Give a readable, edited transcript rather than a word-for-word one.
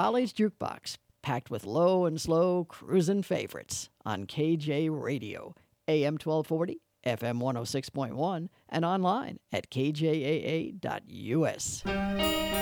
Raleig's Jukebox, packed with low and slow cruising favorites on KJ Radio, AM 1240, FM 106.1, and online at kjaa.us.